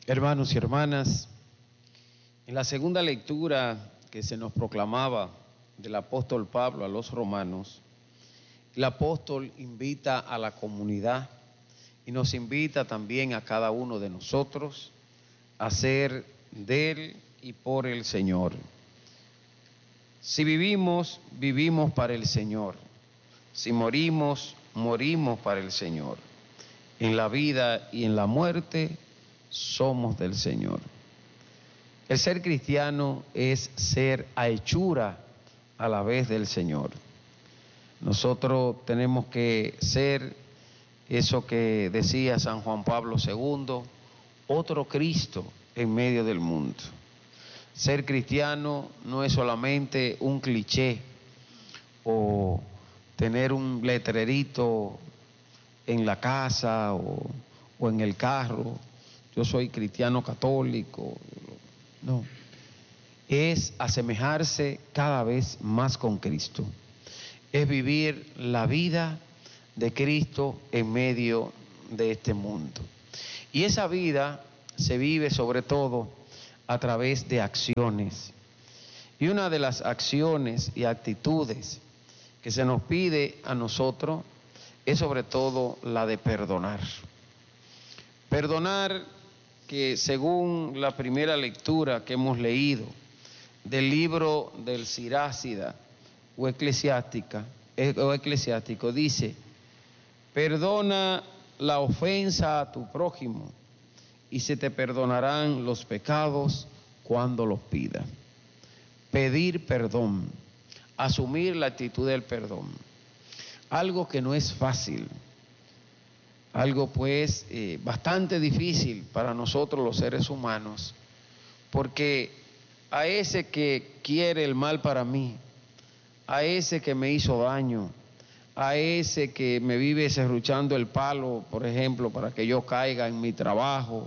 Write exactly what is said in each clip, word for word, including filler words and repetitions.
Hermanos y hermanas, en la segunda lectura que se nos proclamaba del apóstol Pablo a los romanos, el apóstol invita a la comunidad y nos invita también a cada uno de nosotros a ser de él y por el Señor. Si vivimos, vivimos para el Señor. Si morimos, morimos para el Señor. En la vida y en la muerte somos del Señor. El ser cristiano es ser a hechura a la vez del Señor. Nosotros tenemos que ser eso que decía San Juan Pablo segundo, otro Cristo en medio del mundo. Ser cristiano no es solamente un cliché o tener un letrerito en la casa o, o en el carro. Yo soy cristiano católico. No. Es asemejarse cada vez más con Cristo. Es vivir la vida de Cristo en medio de este mundo. Y esa vida se vive sobre todo a través de acciones. Y una de las acciones y actitudes que se nos pide a nosotros es sobre todo la de perdonar. Perdonar que según la primera lectura que hemos leído del libro del Sirácida o eclesiástica o eclesiástico dice: perdona la ofensa a tu prójimo y se te perdonarán los pecados cuando los pidas. Pedir perdón, asumir la actitud del perdón, algo que no es fácil, algo pues eh, bastante difícil para nosotros los seres humanos, porque a ese que quiere el mal para mí, a ese que me hizo daño, a ese que me vive serruchando el palo, por ejemplo, para que yo caiga en mi trabajo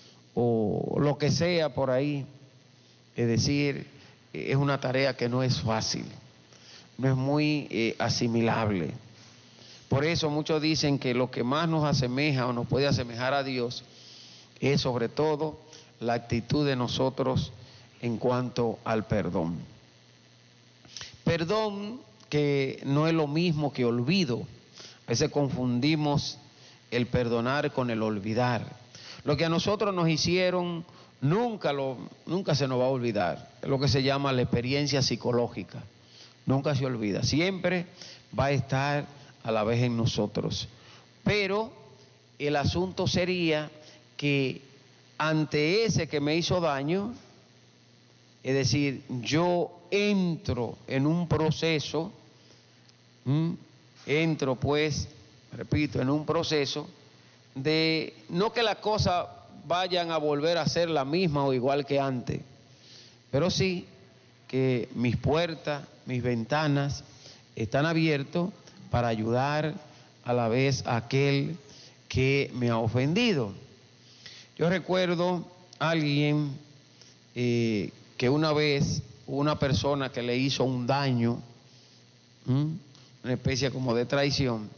o lo que sea por ahí, es decir, es una tarea que no es fácil, no es muy eh, asimilable. Por eso muchos dicen que lo que más nos asemeja o nos puede asemejar a Dios es sobre todo la actitud de nosotros en cuanto al perdón. Perdón que no es lo mismo que olvido. A veces confundimos el perdonar con el olvidar. Lo que a nosotros nos hicieron nunca, lo, nunca se nos va a olvidar. Es lo que se llama la experiencia psicológica. Nunca se olvida. Siempre va a estar a la vez en nosotros. Pero el asunto sería que ante ese que me hizo daño, es decir, yo entro en un proceso, ¿m? entro pues, repito, en un proceso de no que las cosas vayan a volver a ser la misma o igual que antes, pero sí que mis puertas, mis ventanas están abiertas para ayudar a la vez a aquel que me ha ofendido. Yo recuerdo a alguien eh, que una vez una persona que le hizo un daño, ¿m? una especie como de traición,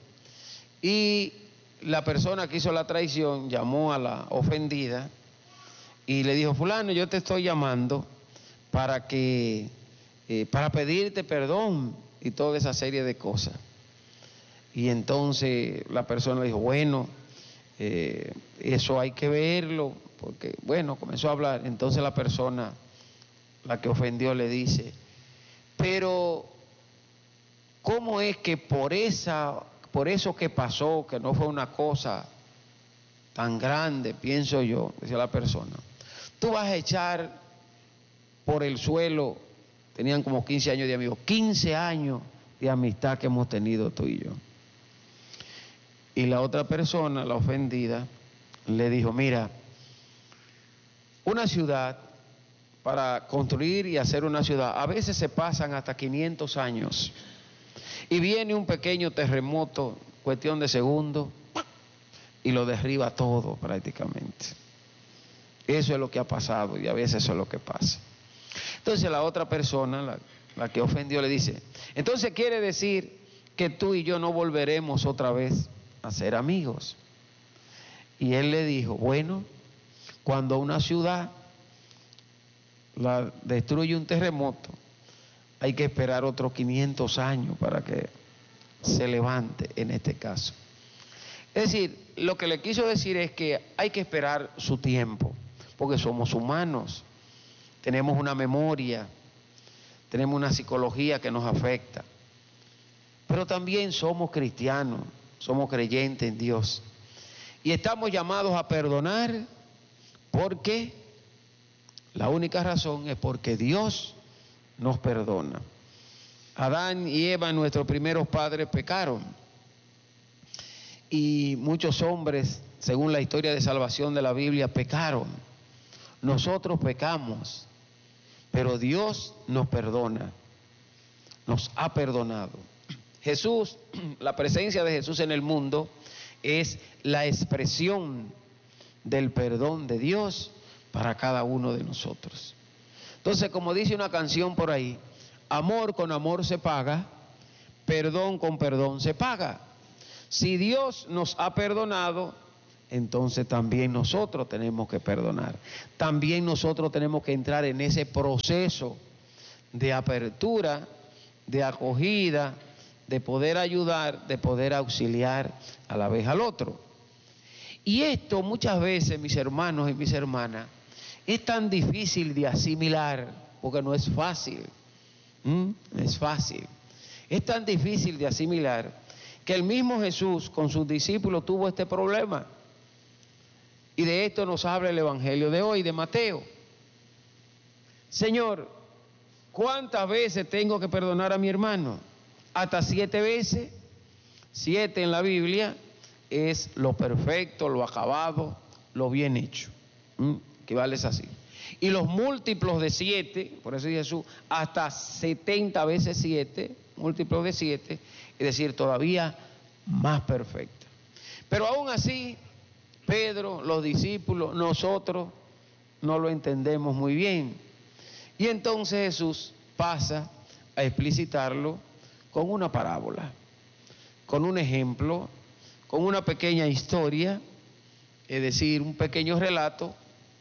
y la persona que hizo la traición llamó a la ofendida y le dijo: fulano, yo te estoy llamando para que eh, para pedirte perdón y toda esa serie de cosas. Y entonces la persona dijo: bueno, eh, eso hay que verlo, porque bueno, comenzó a hablar. Entonces la persona, la que ofendió, le dice: pero ¿cómo es que por esa, por eso que pasó, que no fue una cosa tan grande, pienso yo, decía la persona, tú vas a echar por el suelo? Tenían como quince años de amigos, quince años de amistad que hemos tenido tú y yo. Y la otra persona, la ofendida, le dijo: mira, una ciudad, para construir y hacer una ciudad, a veces se pasan hasta quinientos años. Y viene un pequeño terremoto, cuestión de segundos, y lo derriba todo prácticamente. Eso es lo que ha pasado y a veces eso es lo que pasa. Entonces la otra persona, la, la que ofendió, le dice: entonces quiere decir que tú y yo no volveremos otra vez a ser amigos. Y él le dijo: bueno, Cuando una ciudad la destruye un terremoto, hay que esperar otros quinientos años para que se levante en este caso. Es decir, lo que le quiso decir es que hay que esperar su tiempo, porque somos humanos, tenemos una memoria, tenemos una psicología que nos afecta, pero también somos cristianos, somos creyentes en Dios y estamos llamados a perdonar porque la única razón es porque Dios nos perdona. Adán y Eva, nuestros primeros padres, pecaron. Y muchos hombres, según la historia de salvación de la Biblia, pecaron. Nosotros pecamos, pero Dios nos perdona, nos ha perdonado. Jesús, la presencia de Jesús en el mundo es la expresión del perdón de Dios para cada uno de nosotros. Entonces, como dice una canción por ahí, amor con amor se paga, perdón con perdón se paga. Si Dios nos ha perdonado, entonces también nosotros tenemos que perdonar. También nosotros tenemos que entrar en ese proceso de apertura, de acogida, de poder ayudar, de poder auxiliar a la vez al otro. Y esto muchas veces, mis hermanos y mis hermanas, es tan difícil de asimilar, porque no es fácil. ¿Mm? Es fácil. Es tan difícil de asimilar que el mismo Jesús con sus discípulos tuvo este problema. Y de esto nos habla el Evangelio de hoy, de Mateo. Señor, ¿cuántas veces tengo que perdonar a mi hermano? Hasta siete veces. Siete en la Biblia es lo perfecto, lo acabado, lo bien hecho. ¿Mm? Que vale es así. Y los múltiplos de siete, por eso dice Jesús, hasta setenta veces siete, múltiplos de siete, es decir, todavía más perfecta. Pero aún así, Pedro, los discípulos, nosotros no lo entendemos muy bien. Y entonces Jesús pasa a explicitarlo con una parábola, con un ejemplo, con una pequeña historia, es decir, un pequeño relato,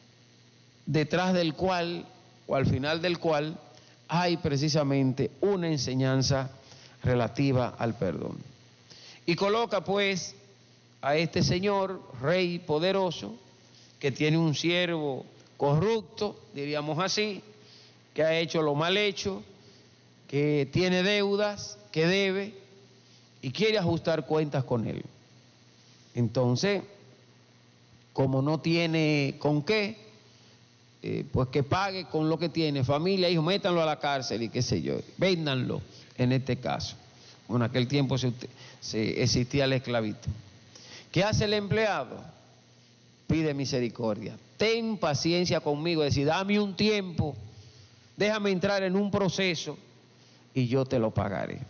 detrás del cual, o al final del cual, hay precisamente una enseñanza relativa al perdón. Y coloca pues a este señor, rey poderoso, que tiene un siervo corrupto, diríamos así, que ha hecho lo mal hecho, que tiene deudas, que debe, y quiere ajustar cuentas con él. Entonces, como no tiene con qué, Eh, pues que pague con lo que tiene, familia, hijos, métanlo a la cárcel y qué sé yo, véndanlo en este caso. En aquel tiempo se, se existía la esclavitud. ¿Qué hace el empleado? Pide misericordia. Ten paciencia conmigo, es decir, dame un tiempo, déjame entrar en un proceso y yo te lo pagaré.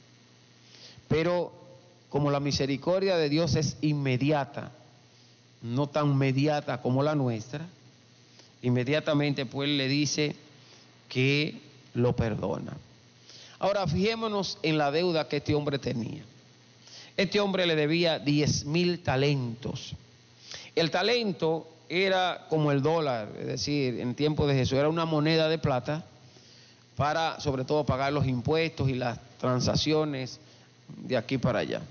Pero como la misericordia de Dios es inmediata, no tan mediata como la nuestra, inmediatamente pues le dice que lo perdona. Ahora fijémonos en la deuda que este hombre tenía. Este hombre le debía diez mil talentos. El talento era como el dólar, es decir, en tiempo de Jesús era una moneda de plata para sobre todo pagar los impuestos y las transacciones de aquí para allá.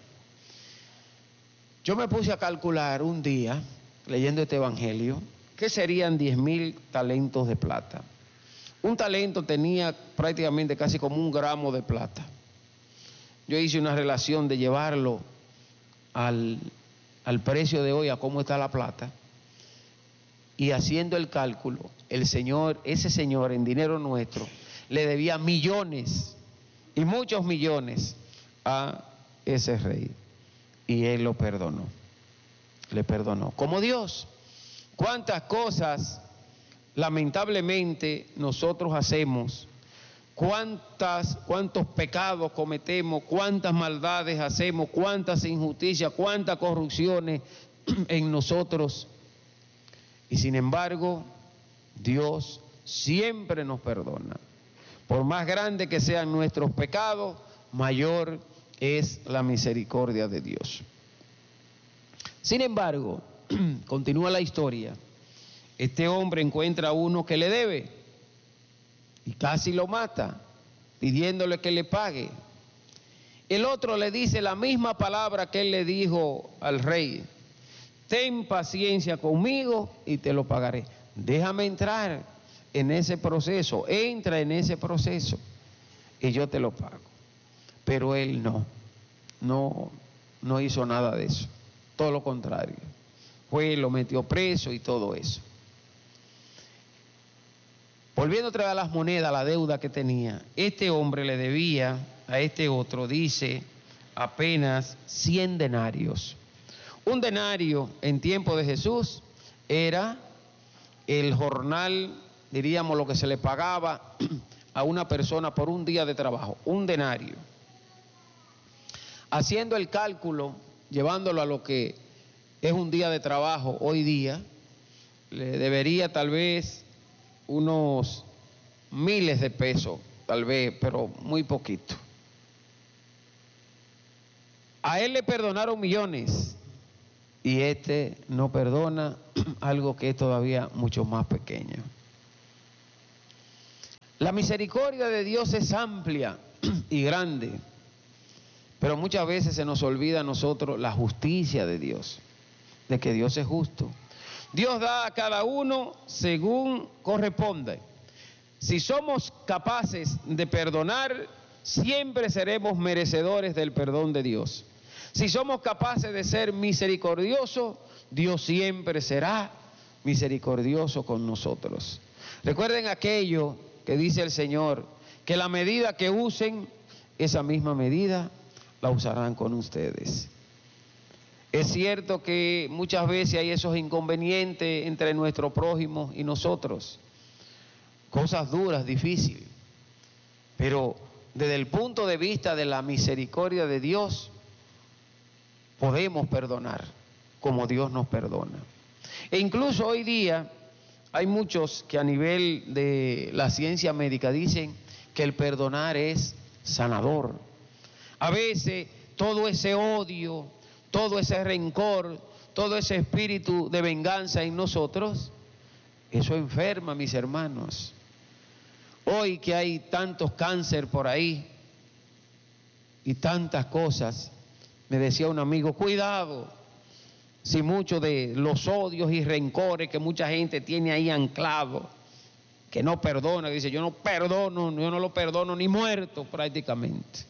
Yo me puse a calcular un día, leyendo este evangelio, ¿qué serían diez mil talentos de plata? Un talento tenía prácticamente casi como un gramo de plata. Yo hice una relación de llevarlo al, al precio de hoy, a cómo está la plata, y haciendo el cálculo, el señor, ese señor en dinero nuestro, le debía millones, y muchos millones, a ese rey. Y él lo perdonó, le perdonó. Como Dios. ¿Cuántas cosas lamentablemente nosotros hacemos? ¿Cuántas, cuántos pecados cometemos? ¿Cuántas maldades hacemos? ¿Cuántas injusticias? ¿Cuántas corrupciones en nosotros? Y sin embargo, Dios siempre nos perdona. Por más grande que sean nuestros pecados, mayor es la misericordia de Dios. Sin embargo, continúa la historia. este hombre encuentra a uno que le debe y casi lo mata, pidiéndole que le pague. El otro le dice la misma palabra que él le dijo al rey: ten paciencia conmigo y te lo pagaré. Déjame entrar en ese proceso, entra en ese proceso y yo te lo pago. Pero él no, no, no hizo nada de eso, todo lo contrario, fue, lo metió preso y todo eso. Volviendo otra vez a las monedas, la deuda que tenía, este hombre le debía a este otro, dice, apenas cien denarios. Un denario en tiempo de Jesús era el jornal, diríamos, lo que se le pagaba a una persona por un día de trabajo, un denario. Haciendo el cálculo, llevándolo a lo que es un día de trabajo hoy día, le debería tal vez unos miles de pesos, tal vez, pero muy poquito. A él le perdonaron millones y este no perdona algo que es todavía mucho más pequeño. La misericordia de Dios es amplia y grande, pero muchas veces se nos olvida a nosotros la justicia de Dios, de que Dios es justo. Dios da a cada uno según corresponde. Si somos capaces de perdonar, siempre seremos merecedores del perdón de Dios. Si somos capaces de ser misericordiosos, Dios siempre será misericordioso con nosotros. Recuerden aquello que dice el Señor, que la medida que usen, esa misma medida la usarán con ustedes. Es cierto que muchas veces hay esos inconvenientes entre nuestro prójimo y nosotros, cosas duras, difíciles, pero desde el punto de vista de la misericordia de Dios, podemos perdonar como Dios nos perdona. E incluso hoy día hay muchos que a nivel de la ciencia médica dicen que el perdonar es sanador. A veces todo ese odio, todo ese rencor, todo ese espíritu de venganza en nosotros, eso enferma, mis hermanos. Hoy que hay tantos cáncer por ahí y tantas cosas, me decía un amigo, cuidado, si muchos de los odios y rencores que mucha gente tiene ahí anclado, que no perdona, que dice, yo no perdono, yo no lo perdono ni muerto prácticamente.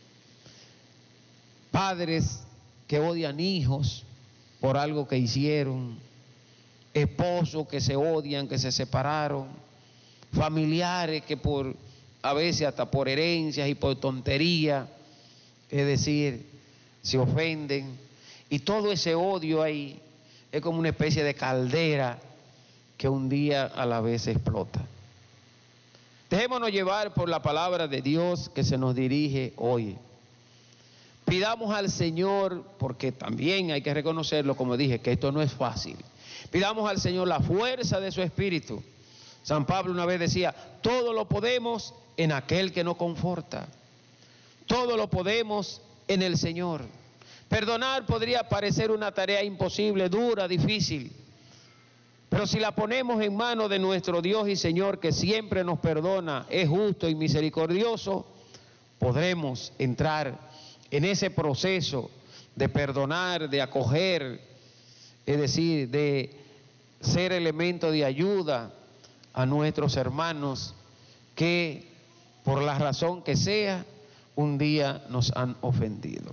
Padres que odian hijos por algo que hicieron, esposos que se odian, que se separaron, familiares que por, a veces hasta por herencias y por tontería, es decir, se ofenden, y todo ese odio ahí es como una especie de caldera que un día a la vez explota. Dejémonos llevar por la palabra de Dios que se nos dirige hoy. Pidamos al Señor, porque también hay que reconocerlo, como dije, que esto no es fácil. Pidamos al Señor la fuerza de su Espíritu. San Pablo una vez decía, todo lo podemos en aquel que nos conforta. Todo lo podemos en el Señor. Perdonar podría parecer una tarea imposible, dura, difícil, pero si la ponemos en manos de nuestro Dios y Señor, que siempre nos perdona, es justo y misericordioso, podremos entrar en ese proceso de perdonar, de acoger, es decir, de ser elemento de ayuda a nuestros hermanos que, por la razón que sea, un día nos han ofendido.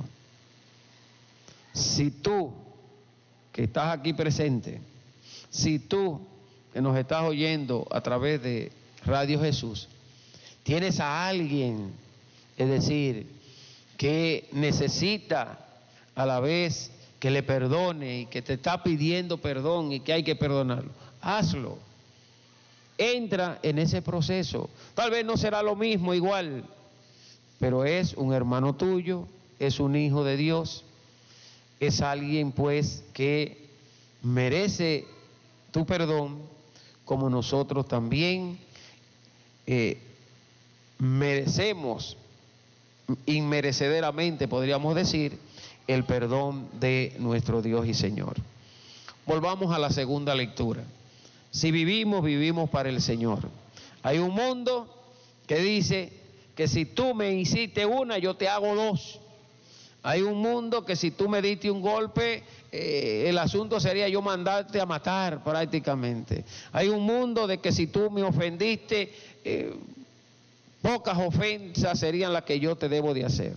Si tú, que estás aquí presente, si tú, que nos estás oyendo a través de Radio Jesús, tienes a alguien, es decir, que necesita a la vez que le perdone y que te está pidiendo perdón y que hay que perdonarlo, hazlo. Entra en ese proceso. Tal vez no será lo mismo igual, pero es un hermano tuyo, es un hijo de Dios, es alguien pues que merece tu perdón, como nosotros también eh, merecemos inmerecederamente, podríamos decir, el perdón de nuestro Dios y Señor. Volvamos a la segunda lectura. Si vivimos, vivimos para el Señor. Hay un mundo que dice que si tú me hiciste una, yo te hago dos. Hay un mundo que si tú me diste un golpe, eh, el asunto sería yo mandarte a matar prácticamente. Hay un mundo de que si tú me ofendiste, eh, pocas ofensas serían las que yo te debo de hacer.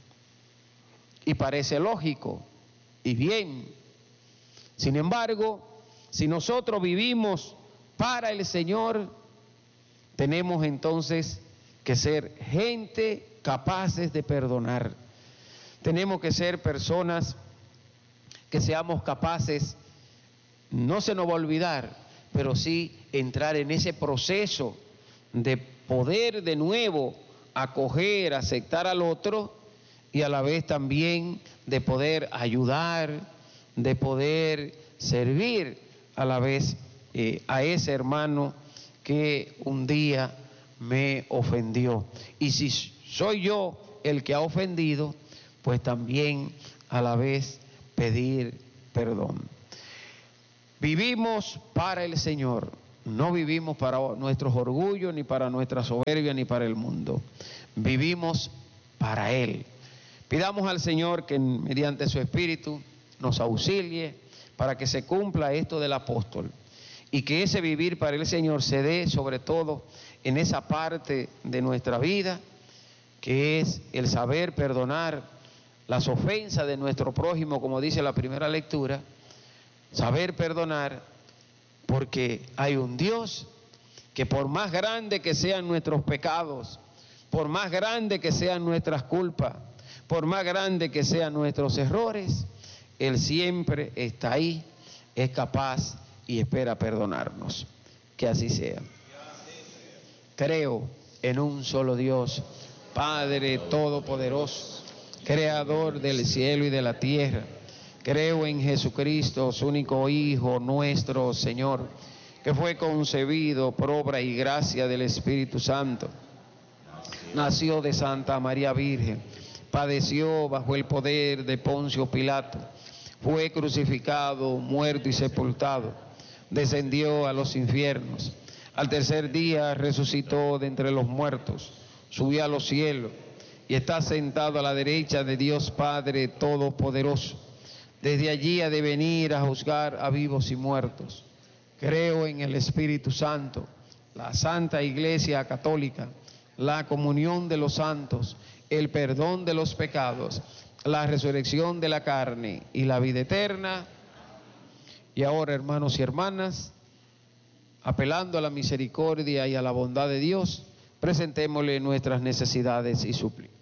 Y parece lógico y bien. Sin embargo, si nosotros vivimos para el Señor, tenemos entonces que ser gente capaces de perdonar. Tenemos que ser personas que seamos capaces, no se nos va a olvidar, pero sí entrar en ese proceso de poder de nuevo acoger, aceptar al otro y a la vez también de poder ayudar, de poder servir a la vez eh, a ese hermano que un día me ofendió. Y si soy yo el que ha ofendido, pues también a la vez pedir perdón. Vivimos para el Señor, no vivimos para nuestros orgullos, ni para nuestra soberbia, ni para el mundo. Vivimos para Él. Pidamos al Señor que mediante su Espíritu nos auxilie para que se cumpla esto del apóstol y que ese vivir para el Señor se dé sobre todo en esa parte de nuestra vida que es el saber perdonar las ofensas de nuestro prójimo, como dice la primera lectura, saber perdonar porque hay un Dios que por más grande que sean nuestros pecados, por más grande que sean nuestras culpas, por más grande que sean nuestros errores, Él siempre está ahí, es capaz y espera perdonarnos. Que así sea. Creo en un solo Dios, Padre Todopoderoso, Creador del cielo y de la tierra. Creo en Jesucristo, su único Hijo, nuestro Señor, que fue concebido por obra y gracia del Espíritu Santo. Nació de Santa María Virgen, padeció bajo el poder de Poncio Pilato, fue crucificado, muerto y sepultado, descendió a los infiernos, al tercer día resucitó de entre los muertos, subió a los cielos y está sentado a la derecha de Dios Padre Todopoderoso. Desde allí ha de venir a juzgar a vivos y muertos. Creo en el Espíritu Santo, la Santa Iglesia Católica, la comunión de los santos, el perdón de los pecados, la resurrección de la carne y la vida eterna. Y ahora, hermanos y hermanas, apelando a la misericordia y a la bondad de Dios, presentémosle nuestras necesidades y súplicas.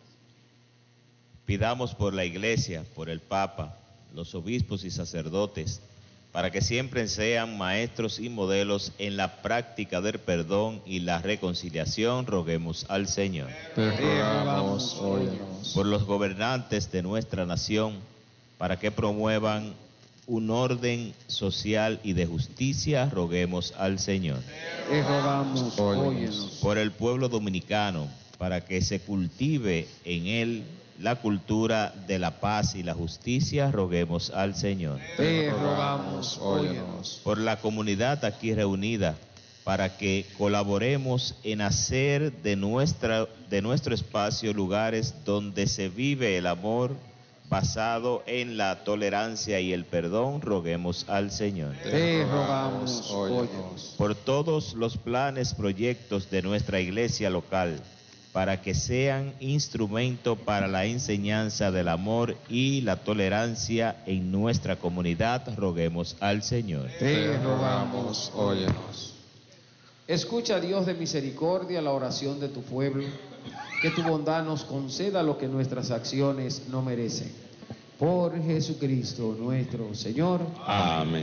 Pidamos por la Iglesia, por el Papa, los obispos y sacerdotes, para que siempre sean maestros y modelos en la práctica del perdón y la reconciliación. Roguemos al Señor. Te rogamos, óyenos. Por los gobernantes de nuestra nación, para que promuevan un orden social y de justicia. Roguemos al Señor. Te rogamos, óyenos. Por el pueblo dominicano, para que se cultive en él la cultura de la paz y la justicia. Roguemos al Señor. Te rogamos, óyenos. Por la comunidad aquí reunida, para que colaboremos en hacer de nuestra de nuestro espacio lugares donde se vive el amor basado en la tolerancia y el perdón. Roguemos al Señor. Te rogamos, óyenos. Por todos los planes, proyectos de nuestra iglesia local, para que sean instrumento para la enseñanza del amor y la tolerancia en nuestra comunidad. Roguemos al Señor. Te rogamos, óyenos. Escucha, Dios de misericordia, la oración de tu pueblo, que tu bondad nos conceda lo que nuestras acciones no merecen. Por Jesucristo nuestro Señor. Amén.